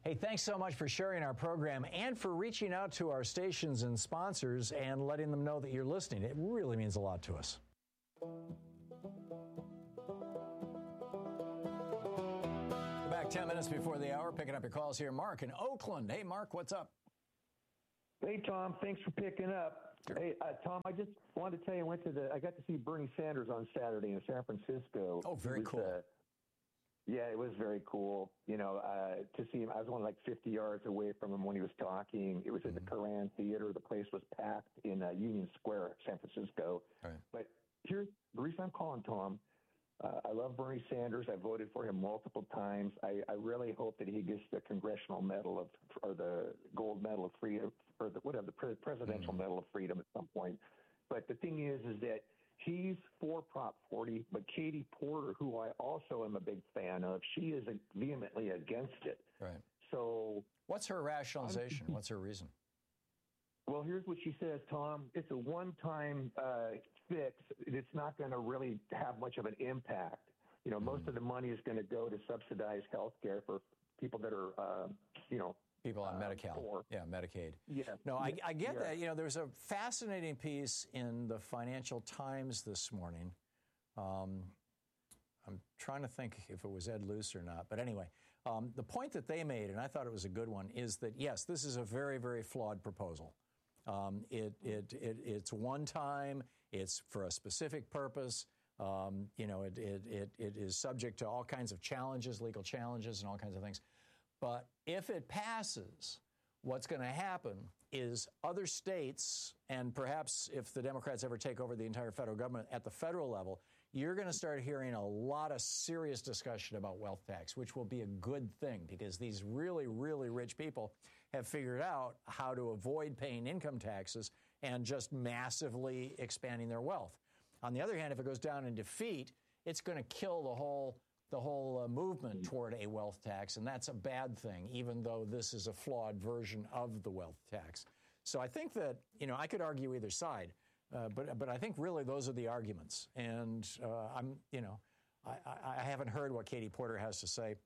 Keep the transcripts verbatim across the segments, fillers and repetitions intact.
Hey, thanks so much for sharing our program and for reaching out to our stations and sponsors and letting them know that you're listening. It really means a lot to us. Back ten minutes before the hour, picking up your calls here. Mark in Oakland. Hey, Mark, what's up? Hey, Tom. Thanks for picking up. Sure. Hey, uh, Tom, I just wanted to tell you, I went to the, I got to see Bernie Sanders on Saturday in San Francisco. Oh, very was, cool. Uh, yeah, it was very cool. You know, uh, to see him, I was only like fifty yards away from him when he was talking. It was at mm-hmm. the Koran Theater. The place was packed in uh, Union Square, San Francisco. Right. But here's the reason I'm calling, Tom. Uh, I love Bernie Sanders. I voted for him multiple times. I, I really hope that he gets the Congressional Medal of, or the Gold Medal of Freedom, or the, whatever, the pre- Presidential mm-hmm. Medal of Freedom at some point. But the thing is, is that he's for Prop forty, but Katie Porter, who I also am a big fan of, she is vehemently against it. Right. So what's her rationalization? What's her reason? Well, here's what she says, Tom. It's a one-time uh, fix. It's not going to really have much of an impact. You know, mm-hmm. most of the money is going to go to subsidize health care for people that are, uh, you know, people on uh, Medi-Cal. Poor. Yeah, Medicaid. Yeah. No, I, I get yeah. that. You know, there's a fascinating piece in the Financial Times this morning. Um, I'm trying to think if it was Ed Luce or not. But anyway, um, the point that they made, and I thought it was a good one, is that, yes, this is a very, very flawed proposal. Um, it, it, it, it's one time. It's for a specific purpose. Um, you know, it, it, it, it is subject to all kinds of challenges, legal challenges and all kinds of things. But if it passes, what's going to happen is other states, and perhaps if the Democrats ever take over the entire federal government at the federal level, you're going to start hearing a lot of serious discussion about wealth tax, which will be a good thing because these really, really rich people have figured out how to avoid paying income taxes and just massively expanding their wealth. On the other hand, if it goes down in defeat, it's going to kill the whole the whole uh, movement toward a wealth tax, and that's a bad thing, even though this is a flawed version of the wealth tax. So I think that, you know, I could argue either side, uh, but but I think really those are the arguments. And uh, I'm, you know, I, I haven't heard what Katie Porter has to say,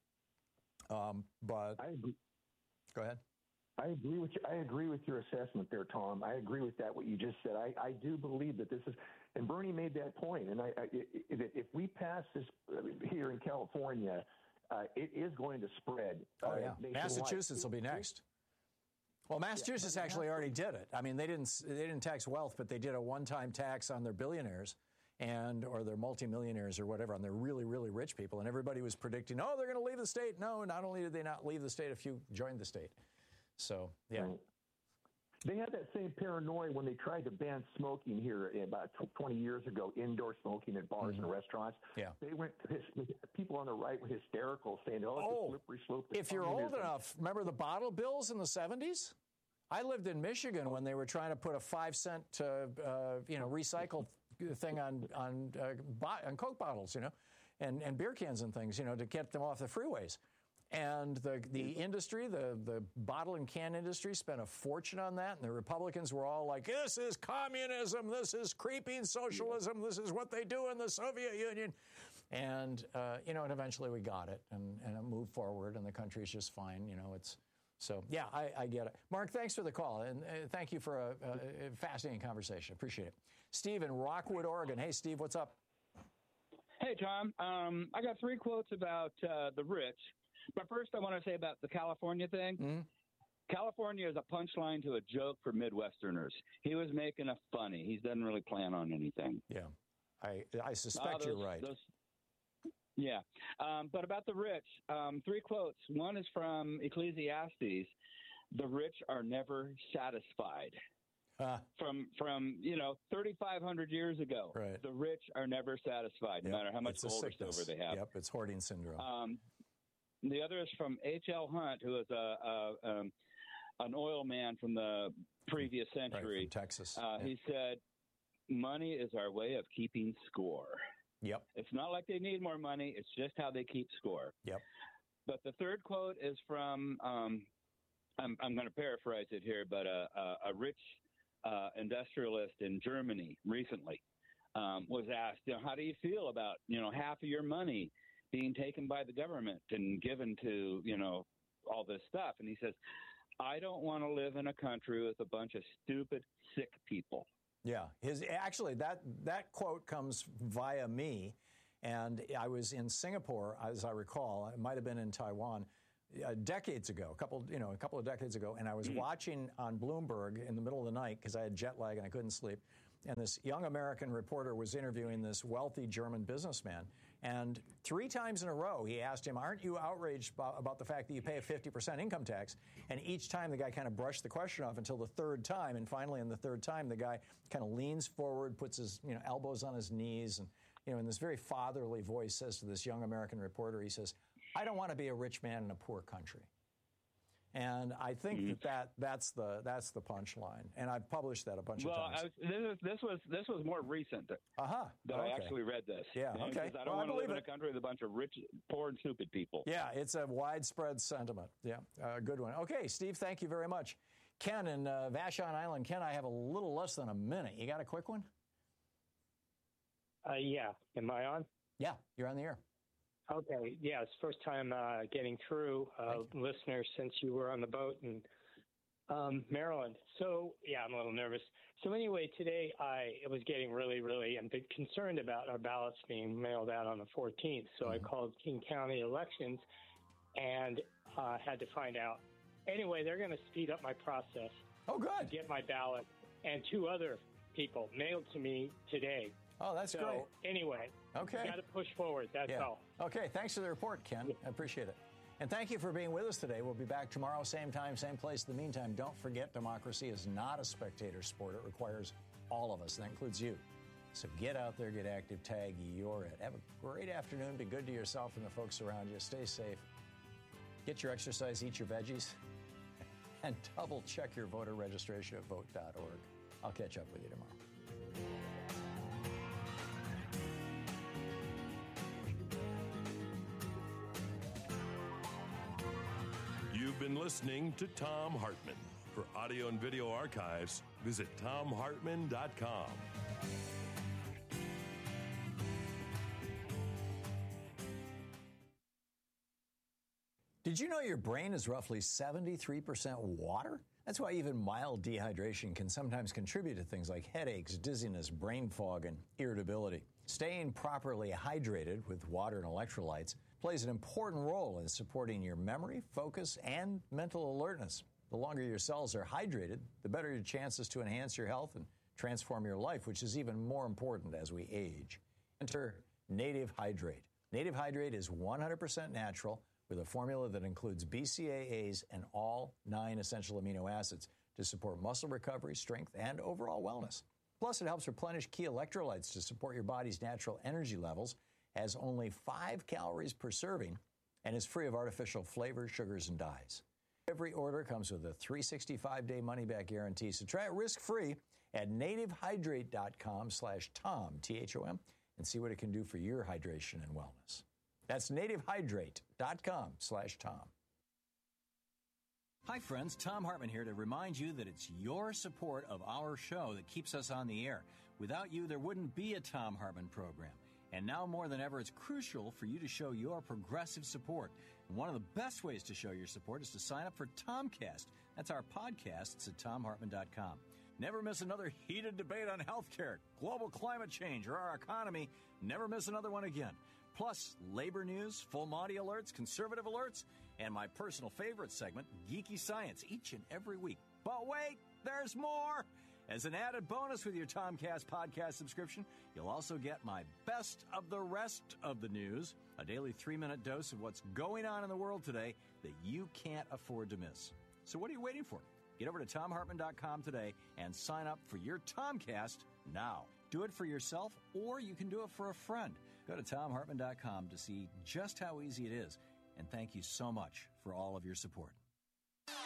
um, but I agree. Go ahead. I agree with you. I agree with your assessment there, Tom. I agree with that, what you just said. I, I do believe that this is, and Bernie made that point, and I, I, if we pass this here in California, uh, it is going to spread. Oh, yeah. Uh, Massachusetts will be next. Well, Massachusetts yeah, actually already did it. I mean, they didn't they didn't tax wealth, but they did a one-time tax on their billionaires and or their multimillionaires or whatever, on their really, really rich people. And everybody was predicting, oh, they're going to leave the state. No, not only did they not leave the state, a few joined the state. So, yeah. Right. They had that same paranoia when they tried to ban smoking here about twenty years ago, indoor smoking at bars mm-hmm. and restaurants. Yeah. They went, people on the right were hysterical, saying, oh, it's oh, a slippery slope. If you're old enough, remember the bottle bills in the seventies? I lived in Michigan when they were trying to put a five cent, uh, uh, you know, recycled thing on on, uh, bo- on Coke bottles, you know, and, and beer cans and things, you know, to get them off the freeways. And the the industry, the, the bottle and can industry, spent a fortune on that. And the Republicans were all like, this is communism. This is creeping socialism. This is what they do in the Soviet Union. And, uh, you know, and eventually we got it and, and it moved forward and the country's just fine. You know, it's so, yeah, I, I get it. Mark, thanks for the call. And uh, thank you for a, a fascinating conversation. Appreciate it. Steve in Rockwood, Oregon. Hey, Steve, what's up? Hey, Tom. Um, I got three quotes about uh, the rich. But first, I want to say about the California thing. Mm-hmm. California is a punchline to a joke for Midwesterners. He was making a funny. He doesn't really plan on anything. Yeah, I I suspect uh, those, you're right. Those, yeah. Um, but about the rich, um, three quotes. One is from Ecclesiastes. The rich are never satisfied. Uh, from, from you know, thirty-five hundred years ago. Right. The rich are never satisfied, yep. no matter how much it's gold or silver they have. Yep, it's hoarding syndrome. Um, The other is from H L Hunt, who is a, a um, an oil man from the previous century. Right, from Texas. Uh, yeah. He said, money is our way of keeping score. Yep. It's not like they need more money. It's just how they keep score. Yep. But the third quote is from, um, I'm, I'm going to paraphrase it here, but a, a, a rich uh, industrialist in Germany recently um, was asked, you know, how do you feel about, you know, half of your money being taken by the government and given to, you know, all this stuff. And he says, I don't want to live in a country with a bunch of stupid, sick people. Yeah, his actually that that quote comes via me, and I was in Singapore, as I recall. It might have been in Taiwan, uh, decades ago, a couple you know a couple of decades ago, and I was mm. watching on Bloomberg in the middle of the night because I had jet lag and I couldn't sleep. And this young American reporter was interviewing this wealthy German businessman. And three times in a row, he asked him, aren't you outraged about, about the fact that you pay a fifty percent income tax? And each time the guy kind of brushed the question off until the third time. And finally, in the third time, the guy kind of leans forward, puts his you know elbows on his knees, and you know in this very fatherly voice says to this young American reporter, he says, I don't want to be a rich man in a poor country. And I think mm-hmm. that, that that's the that's the punchline, and I've published that a bunch well, of times. Well, this, this was this was more recent that, uh-huh. that okay. I actually read this. Yeah, you know, okay. I don't well, want I to live in it. a country with a bunch of rich, poor, and stupid people. Yeah, it's a widespread sentiment. Yeah, a uh, good one. Okay, Steve, thank you very much. Ken in uh, Vashon Island. Ken, I have a little less than a minute. You got a quick one? Uh, yeah. Am I on? Yeah, you're on the air. Okay, yeah, it's first time uh, getting through, uh, listener, since you were on the boat in um, Maryland. So, yeah, I'm a little nervous. So anyway, today I was getting really, really I'm concerned about our ballots being mailed out on the fourteenth. So mm-hmm. I called King County Elections and uh, had to find out. Anyway, they're going to speed up my process. Oh, good. To get my ballot and two other people mailed to me today. Oh, that's so, great. Anyway, okay. got to push forward. That's yeah. all. Okay, thanks for the report, Ken. I appreciate it. And thank you for being with us today. We'll be back tomorrow, same time, same place. In the meantime, don't forget democracy is not a spectator sport. It requires all of us. That includes you. So get out there, get active, tag you're it. Have a great afternoon. Be good to yourself and the folks around you. Stay safe. Get your exercise, eat your veggies, and double check your voter registration at vote dot org. I'll catch up with you tomorrow. You've been listening to Thom Hartmann. For audio and video archives, visit thom hartmann dot com. Did you know your brain is roughly seventy-three percent water? That's why even mild dehydration can sometimes contribute to things like headaches, dizziness, brain fog, and irritability. Staying properly hydrated with water and electrolytes plays an important role in supporting your memory, focus, and mental alertness. The longer your cells are hydrated, the better your chances to enhance your health and transform your life, which is even more important as we age. Enter Native Hydrate. Native Hydrate is one hundred percent natural with a formula that includes B C A As and all nine essential amino acids to support muscle recovery, strength, and overall wellness. Plus, it helps replenish key electrolytes to support your body's natural energy levels, has only five calories per serving, and is free of artificial flavors, sugars, and dyes. Every order comes with a three hundred sixty-five day money-back guarantee, so try it risk-free at nativehydrate dot com slash Tom, T H O M, and see what it can do for your hydration and wellness. That's nativehydrate dot com slash Tom. Hi, friends. Thom Hartmann here to remind you that it's your support of our show that keeps us on the air. Without you, there wouldn't be a Thom Hartmann program. And now more than ever, it's crucial for you to show your progressive support. And one of the best ways to show your support is to sign up for Tomcast. That's our podcasts at thom hartmann dot com. Never miss another heated debate on healthcare, global climate change, or our economy. Never miss another one again. Plus, labor news, full Monty alerts, conservative alerts, and my personal favorite segment, Geeky Science, each and every week. But wait, there's more! As an added bonus with your Tomcast podcast subscription, you'll also get my best of the rest of the news, a daily three-minute dose of what's going on in the world today that you can't afford to miss. So what are you waiting for? Get over to thom hartmann dot com today and sign up for your Tomcast now. Do it for yourself, or you can do it for a friend. Go to thom hartmann dot com to see just how easy it is. And thank you so much for all of your support.